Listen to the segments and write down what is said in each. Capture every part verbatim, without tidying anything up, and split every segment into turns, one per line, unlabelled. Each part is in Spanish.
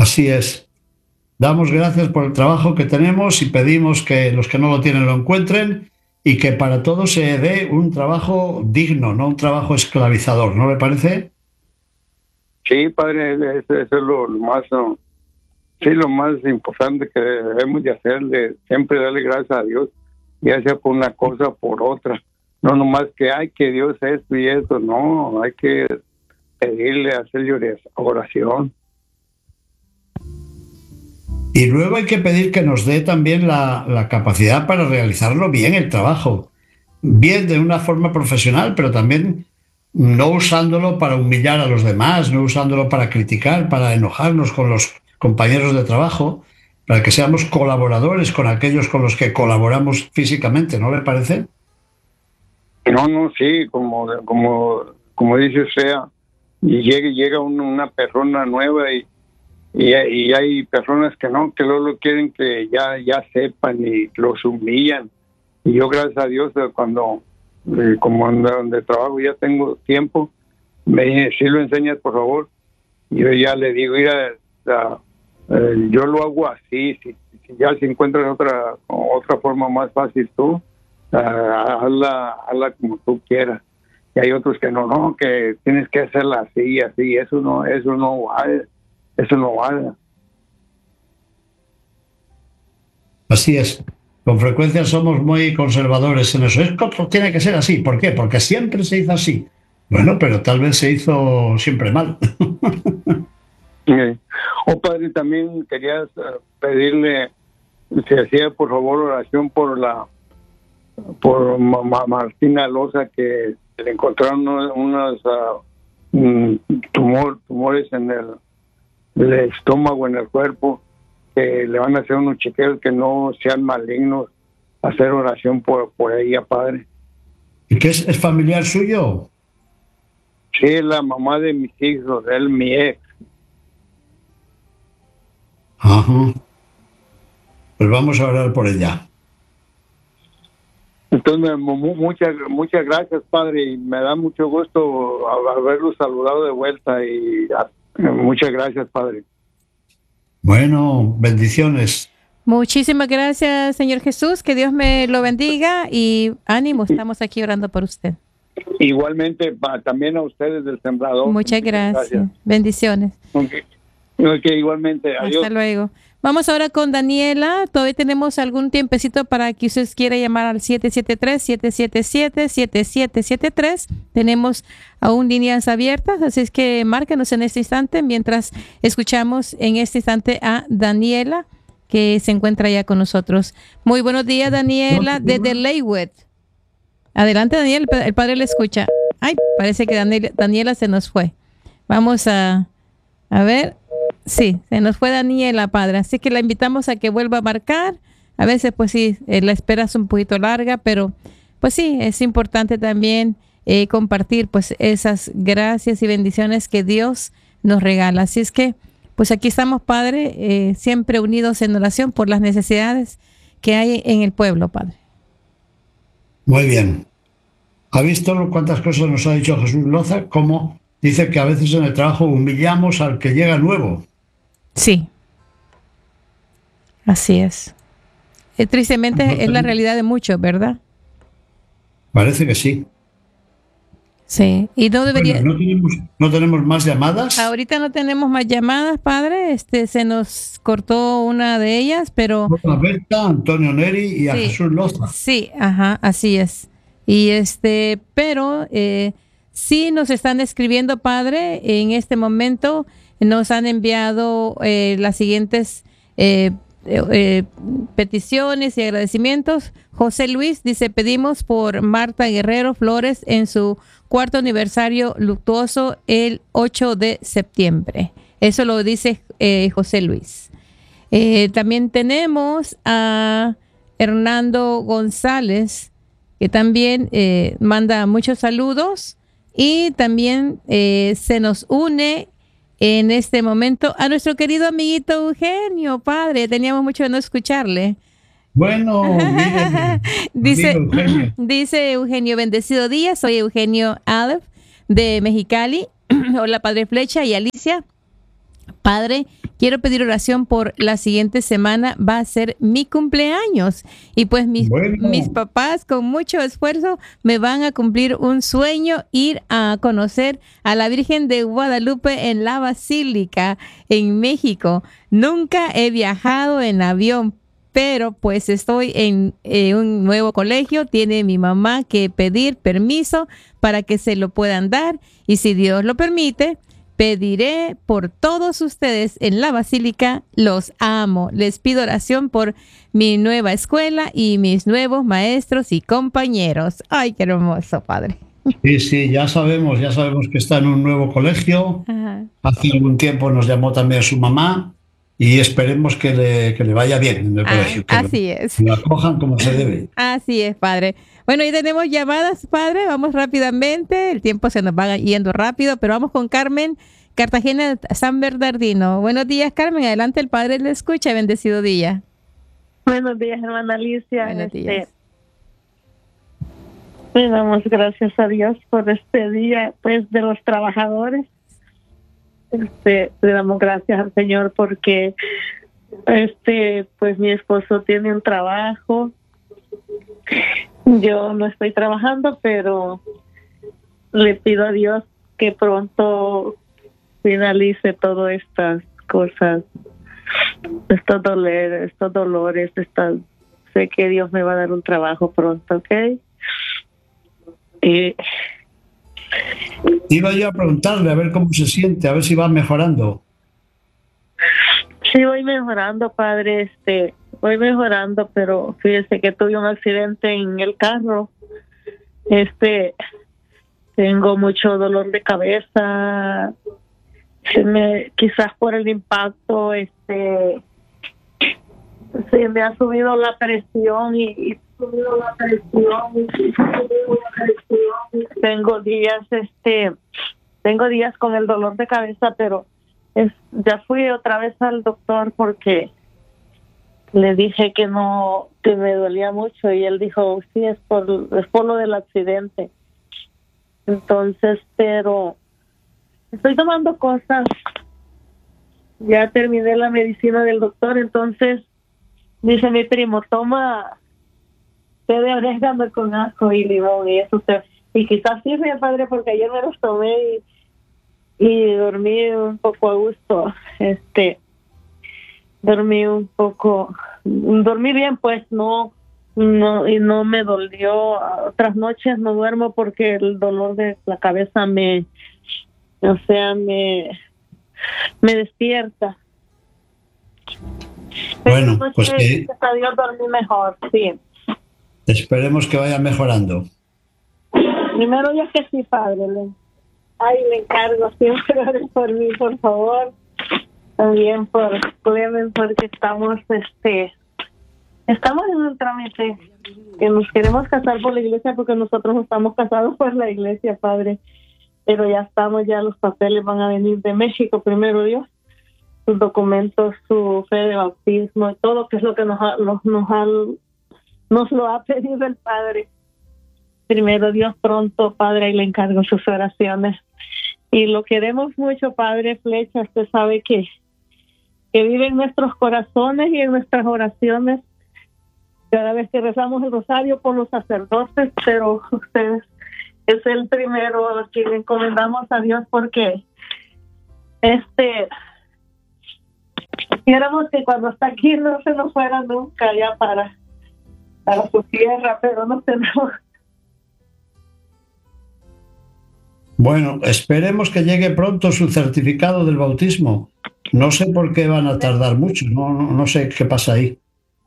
Así es. Damos gracias por el trabajo que tenemos y pedimos que los que no lo tienen lo encuentren y que para todos se dé un trabajo digno, no un trabajo esclavizador, ¿no le parece?
Sí, padre, eso, eso es lo, lo más, no, sí, lo más importante que debemos de hacer, de siempre darle gracias a Dios, ya sea por una cosa o por otra. No nomás que hay que Dios esto y esto, no, hay que pedirle, hacerle oración.
Y luego hay que pedir que nos dé también la, la capacidad para realizarlo bien el trabajo, bien de una forma profesional, pero también no usándolo para humillar a los demás, no usándolo para criticar, para enojarnos con los compañeros de trabajo, para que seamos colaboradores con aquellos con los que colaboramos físicamente, ¿no le parece?
No, no, sí, como como como dice usted, y llega, llega un- una persona nueva y, y, y hay personas que no, que luego quieren que ya, ya sepan y los humillan. Y yo, gracias a Dios, eh, cuando, eh, como en donde trabajo ya tengo tiempo, me dice, si lo enseñas, por favor. Y yo ya le digo, mira, la- eh, yo lo hago así, si, si ya se encuentras otra, otra forma más fácil tú, ah, hazla, hazla como tú quieras. Y hay otros que no, no, que tienes que hacerla así, así, eso no, eso no vale, eso no vale.
Así es. Con frecuencia somos muy conservadores en eso. Es que tiene que ser así. ¿Por qué? Porque siempre se hizo así. Bueno, pero tal vez se hizo siempre mal.
Eh, Oh, padre, también quería eh, pedirle si hacía por favor oración por la por Ma- Ma- Martina Loza, que le encontraron unos, unos, ah, mm, tumor, tumores en el, el estómago, en el cuerpo, que le van a hacer unos chequeos que no sean malignos, hacer oración por, por ella, padre.
¿Y qué es, es familiar suyo?
Sí, es la mamá de mis hijos, él mi ex.
Ajá. Pues vamos a orar por ella.
Entonces, mu- mu- muchas muchas gracias, padre, y me da mucho gusto a- haberlo saludado de vuelta y ah, muchas gracias, padre.
Bueno, bendiciones.
Muchísimas gracias, Señor Jesús. Que Dios me lo bendiga y ánimo. Estamos aquí orando por usted.
Igualmente, pa- también a ustedes del Sembrador.
Muchas gracias. Bendiciones.
Ok, ok, igualmente, adiós.
Hasta luego. Vamos ahora con Daniela. Todavía tenemos algún tiempecito para que usted quiera llamar al siete siete tres, siete siete siete, siete siete siete tres. Tenemos aún líneas abiertas, así es que márquenos en este instante mientras escuchamos en este instante a Daniela, que se encuentra ya con nosotros. Muy buenos días, Daniela, desde Leywood. Adelante, Daniel, el pa- el padre le escucha. Ay, parece que Daniela, Daniela se nos fue. Vamos a, a ver. Sí, se nos fue Daniela, padre. Así que la invitamos a que vuelva a marcar. A veces, pues sí, eh, la espera es un poquito larga, pero pues sí, es importante también eh, compartir pues esas gracias y bendiciones que Dios nos regala. Así es que, pues aquí estamos, padre, eh, siempre unidos en oración por las necesidades que hay en el pueblo, padre.
Muy bien. ¿Ha visto cuántas cosas nos ha dicho Jesús Loza? Cómo dice que a veces en el trabajo humillamos al que llega nuevo.
Sí, así es. Eh, tristemente
Entonces,
es la realidad de muchos, ¿verdad?
parece que sí.
Sí, y no debería...
Bueno, no tenemos, no tenemos más llamadas.
Ahorita no tenemos más llamadas, padre. Este, se nos cortó una de ellas, pero
A Berta, Antonio Neri y a
sí,
Jesús Loza.
sí, ajá, así es. Y este, pero eh, sí nos están escribiendo, padre. En este momento nos han enviado eh, las siguientes eh, eh, eh, peticiones y agradecimientos. José Luis dice, pedimos por Marta Guerrero Flores en su cuarto aniversario luctuoso el ocho de septiembre. Eso lo dice eh, José Luis. Eh, también tenemos a Hernando González, que también eh, manda muchos saludos y también eh, se nos une en este momento a nuestro querido amiguito Eugenio, padre. Teníamos mucho de no escucharle.
Bueno, miren,
dice,
amigo Eugenio.
dice Eugenio, bendecido día, soy Eugenio Aleph de Mexicali. Hola, padre Flecha y Alicia. Padre, quiero pedir oración por la siguiente semana, va a ser mi cumpleaños y pues mis,
Bueno.
mis papás con mucho esfuerzo me van a cumplir un sueño, ir a conocer a la Virgen de Guadalupe en la Basílica en México. Nunca he viajado en avión, pero pues estoy en eh, un nuevo colegio, tiene mi mamá que pedir permiso para que se lo puedan dar y si Dios lo permite, pediré por todos ustedes en la Basílica. Los amo. Les pido oración por mi nueva escuela y mis nuevos maestros y compañeros. Ay, qué hermoso, Padre.
Sí, sí, ya sabemos, ya sabemos que está en un nuevo colegio.
Ajá.
Hace algún tiempo nos llamó también su mamá y esperemos que le, que le vaya bien en el
Ah,
colegio, que
así
lo,
es.
que lo acojan como se debe.
Así es, Padre. Bueno, y tenemos llamadas, Padre. Vamos rápidamente. El tiempo se nos va yendo rápido, pero vamos con Carmen, Cartagena, San Bernardino. Buenos días, Carmen. Adelante, el Padre le escucha. Bendecido día.
Buenos días, hermana Alicia.
Buenos
este,
días.
Le damos gracias a Dios por este día, pues, de los trabajadores. Este, le damos gracias al Señor porque, este, pues, mi esposo tiene un trabajo. Yo no estoy trabajando, pero le pido a Dios que pronto finalice todas estas cosas, estos dolores, estos dolores, estas, sé que Dios me va a dar un trabajo pronto, ¿ok? Y
Iba yo a preguntarle a ver cómo se siente, a ver si va mejorando.
sí voy mejorando, padre, este, voy mejorando, pero fíjese que tuve un accidente en el carro, este, tengo mucho dolor de cabeza, se me, quizás por el impacto, este, se me ha subido la presión y, y subido la presión, y subido la presión. Tengo días, este, tengo días con el dolor de cabeza, pero es, ya fui otra vez al doctor porque le dije que no, que me dolía mucho y él dijo, sí, es por, es por lo del accidente. Entonces, pero estoy tomando cosas, ya terminé la medicina del doctor, entonces dice mi primo, toma té de orégano con ajo y limón y eso te, y quizás sirve, padre, porque ayer me los tomé y, y dormí un poco a gusto, este, dormí un poco, dormí bien, pues no, no, y no me dolió. Otras noches no duermo porque el dolor de la cabeza me, o sea, me, me despierta.
Bueno,
Pero,
pues que
gracias a Dios dormí mejor, sí.
esperemos que vaya mejorando.
Primero Dios que sí, padre. Le, ay, le encargo siempre ore por mí, por favor. También por Clemen, porque estamos, este, estamos en un trámite que nos queremos casar por la iglesia, porque nosotros no estamos casados por la iglesia, padre. Pero ya estamos, ya los papeles van a venir de México, primero Dios. Sus documentos, su fe de bautismo y todo, que es lo que nos ha, nos, nos, ha, nos lo ha pedido el Padre. Primero Dios, pronto, Padre, y le encargo sus oraciones. Y lo queremos mucho, Padre Flecha. Usted sabe que, que vive en nuestros corazones y en nuestras oraciones. Cada vez que rezamos el rosario por los sacerdotes, pero usted es el primero a quien le encomendamos a Dios, porque este... quisiéramos que cuando está aquí no se nos fuera nunca ya para, para su tierra, pero no tenemos.
Bueno, esperemos que llegue pronto su certificado del bautismo. No sé por qué van a tardar mucho, no, no, no sé qué pasa ahí.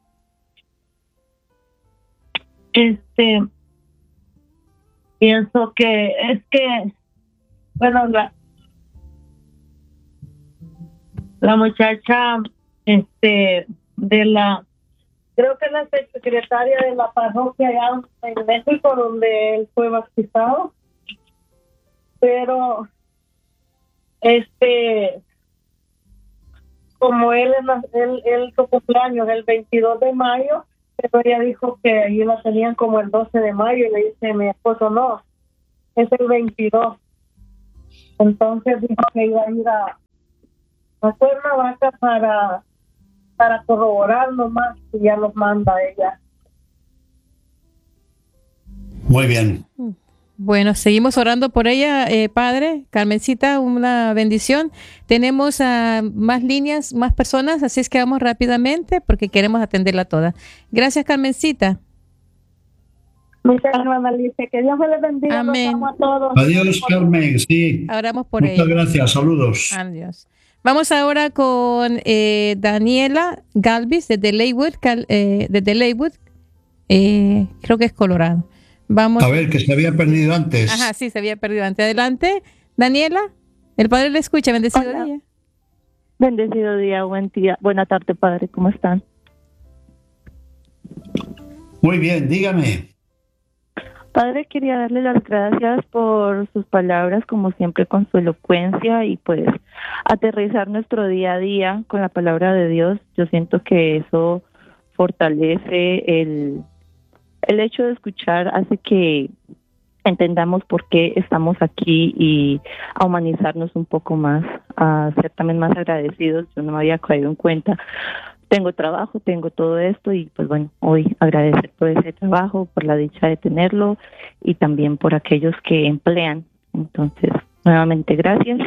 Este, pienso que es que, bueno, la, la muchacha, este, de la, creo que la secretaria de la parroquia allá en México, donde él fue bautizado, pero, este, como él, él, él su cumpleaños el veintidós de mayo, pero ella dijo que ahí la tenían como el doce de mayo, y le dice mi esposo, no, es el veintidós. Entonces dijo que iba a ir a hacer una vaca para, para corroborar nomás y ya los manda ella.
Muy bien.
Bueno, seguimos orando por ella, eh, Padre. Carmencita, una bendición. Tenemos uh, más líneas, más personas, así es que vamos rápidamente porque queremos atenderla toda. Gracias, Carmencita.
Muchas gracias, Alicia. Que Dios me les bendiga.
Amén.
Los amo a todos.
Adiós, Carmen. Sí.
Oramos por
Muchas
ella.
gracias. Saludos.
Adiós. Vamos ahora con eh, Daniela Galvis desde Leywood, Cal, eh, desde Leywood. Eh, creo que es Colorado. Vamos.
A ver, que se había perdido antes.
Ajá, sí, se había perdido antes. Adelante, Daniela. El Padre le escucha. Bendecido
Hola.
día.
Bendecido día, buen día. Buena tarde, Padre. ¿Cómo están?
Muy bien, dígame.
Padre, quería darle las gracias por sus palabras, como siempre, con su elocuencia y pues aterrizar nuestro día a día con la palabra de Dios. Yo siento que eso fortalece el, el hecho de escuchar, hace que entendamos por qué estamos aquí y a humanizarnos un poco más, a ser también más agradecidos. Yo no me había caído en cuenta. Tengo trabajo, tengo todo esto y pues bueno, hoy agradecer por ese trabajo, por la dicha de tenerlo y también por aquellos que emplean. Entonces, nuevamente gracias.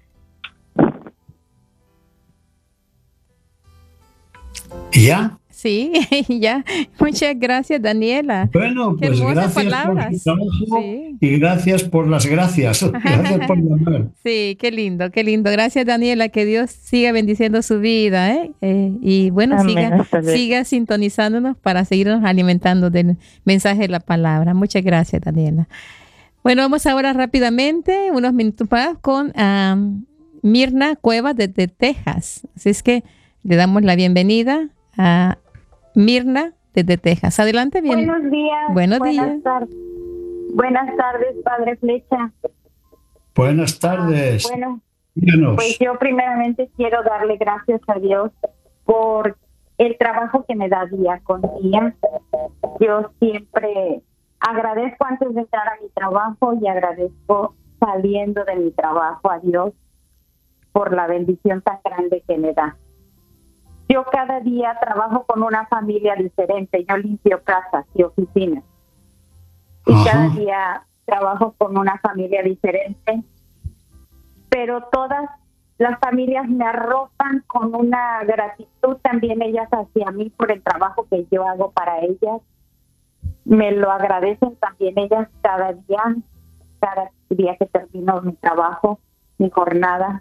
¿Y ya?
Sí, ya. Muchas gracias, Daniela.
Bueno,
Qué
pues
hermosas
gracias
palabras.
por su trabajo
Sí.
y gracias por las gracias. Gracias por llamar.
Sí, qué lindo, qué lindo. Gracias, Daniela. Que Dios siga bendiciendo su vida, ¿eh? Eh, y bueno,
Amén,
siga,
hasta luego.
siga sintonizándonos para seguirnos alimentando del mensaje de la palabra. Muchas gracias, Daniela. Bueno, vamos ahora rápidamente, unos minutos más, con um, Mirna Cuevas desde Texas. Así es que le damos la bienvenida a Mirna desde Texas. Adelante, bien.
Buenos días.
Buenos
buenas
días.
Tardes. Buenas tardes, Padre Flecha.
Buenas tardes.
Bueno,
Díganos.
pues yo primeramente quiero darle gracias a Dios por el trabajo que me da día con día. Yo siempre agradezco antes de entrar a mi trabajo y agradezco saliendo de mi trabajo a Dios por la bendición tan grande que me da. Yo cada día trabajo con una familia diferente. Yo limpio casas y oficinas. Y
Ajá.
cada día trabajo con una familia diferente. Pero todas las familias me arropan con una gratitud también ellas hacia mí por el trabajo que yo hago para ellas. Me lo agradecen también ellas cada día, cada día que termino mi trabajo, mi jornada.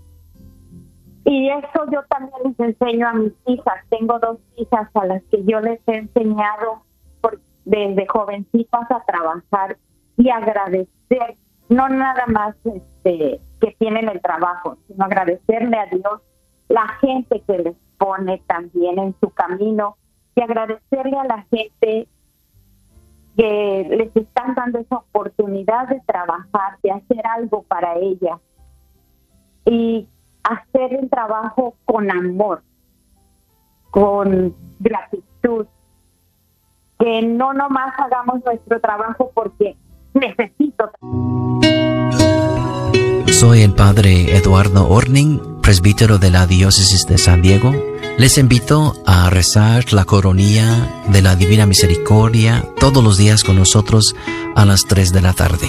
Y eso yo también les enseño a mis hijas. Tengo dos hijas a las que yo les he enseñado por, desde jovencitas a trabajar y agradecer, no nada más este, que tienen el trabajo, sino agradecerle a Dios la gente que les pone también en su camino y agradecerle a la gente que les están dando esa oportunidad de trabajar, de hacer algo para ellas. Y hacer el trabajo con amor, con gratitud, que no nomás hagamos nuestro trabajo porque necesito.
Soy el Padre Eduardo Orning, presbítero de la Diócesis de San Diego. Les invito a rezar la coronilla de la Divina Misericordia todos los días con nosotros a las tres de la tarde.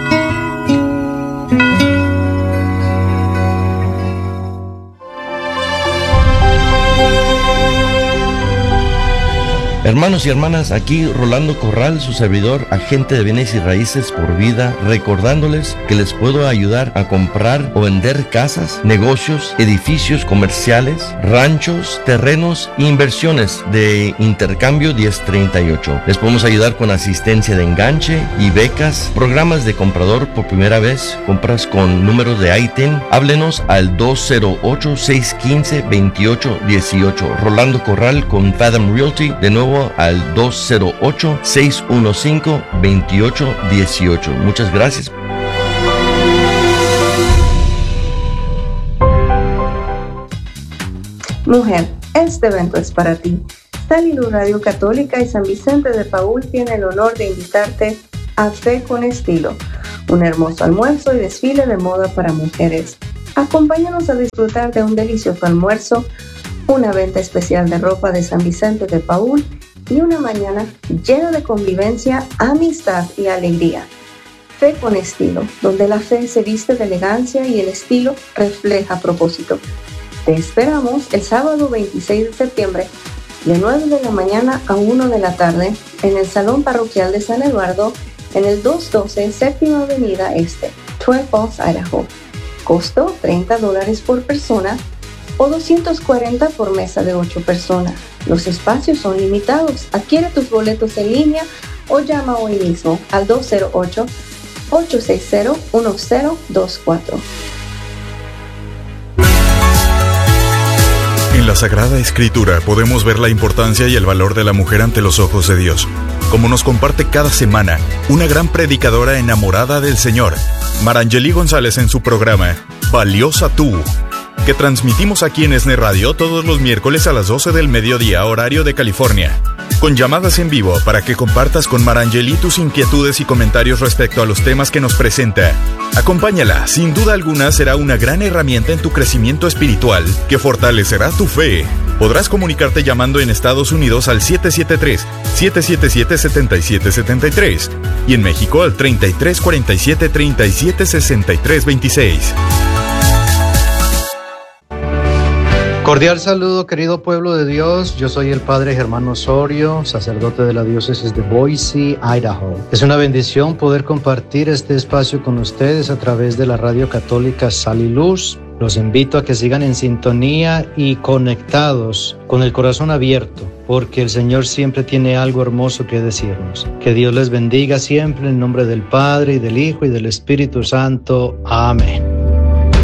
Hermanos y hermanas, aquí Rolando Corral, su servidor, agente de bienes y raíces por vida, recordándoles que les puedo ayudar a comprar o vender casas, negocios, edificios comerciales, ranchos, terrenos e inversiones de Intercambio diez treinta y ocho. Les podemos ayudar con asistencia de enganche y becas, programas de comprador por primera vez, compras con números de I T I N. Háblenos al dos cero ocho, seis uno cinco, dos ocho uno ocho. Rolando Corral con Fathom Realty, de nuevo al dos cero ocho, seis uno cinco, dos ocho uno ocho. Muchas gracias.
Mujer, este evento es para ti. Salilu Radio Católica y San Vicente de Paúl tiene el honor de invitarte a Fe con Estilo, un hermoso almuerzo y desfile de moda para mujeres. Acompáñanos a disfrutar de un delicioso almuerzo, una venta especial de ropa de San Vicente de Paúl y una mañana llena de convivencia, amistad y alegría. Fe con estilo, donde la fe se viste de elegancia y el estilo refleja propósito. Te esperamos el sábado veintiséis de septiembre de nueve de la mañana a una de la tarde en el Salón Parroquial de San Eduardo en el doscientos doce Séptima Avenida Este, Twin Falls, Idaho. Costo treinta dólares por persona o doscientos cuarenta por mesa de ocho personas. Los espacios son limitados. Adquiere tus boletos en línea o llama hoy mismo al dos cero ocho, ocho seis cero, uno cero dos cuatro.
En la Sagrada Escritura podemos ver la importancia y el valor de la mujer ante los ojos de Dios, como nos comparte cada semana una gran predicadora enamorada del Señor, Marangeli González, en su programa Valiosa Tú, que transmitimos aquí en E S N E Radio todos los miércoles a las doce del mediodía, horario de California, con llamadas en vivo para que compartas con Marangeli tus inquietudes y comentarios respecto a los temas que nos presenta. Acompáñala, sin duda alguna será una gran herramienta en tu crecimiento espiritual que fortalecerá tu fe. Podrás comunicarte llamando en Estados Unidos al siete siete tres, siete siete siete, siete siete siete tres y en México al treinta y tres cuarenta y siete, treinta y siete sesenta y tres veintiséis.
Cordial saludo, querido pueblo de Dios. Yo soy el Padre Germán Osorio, sacerdote de la diócesis de Boise, Idaho. Es una bendición poder compartir este espacio con ustedes a través de la radio católica Sal y Luz. Los invito a que sigan en sintonía y conectados con el corazón abierto, porque el Señor siempre tiene algo hermoso que decirnos. Que Dios les bendiga siempre en nombre del Padre, y del Hijo, y del Espíritu Santo. Amén.